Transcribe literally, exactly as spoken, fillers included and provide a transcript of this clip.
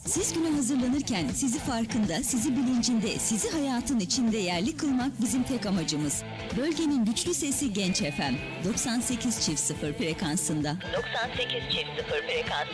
Siz güne hazırlanırken sizi farkında, sizi bilincinde, sizi hayatın içinde yerli kılmak bizim tek amacımız. Bölgenin güçlü sesi Genç F M. doksan sekiz çift sıfır frekansında. doksan sekiz çift sıfır frekans.